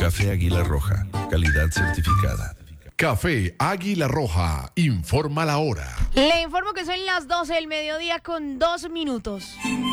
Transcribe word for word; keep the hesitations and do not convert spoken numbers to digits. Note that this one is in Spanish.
Café Águila Roja, calidad certificada. Café Águila Roja, informa la hora. Le informo que son las doce del mediodía con dos minutos.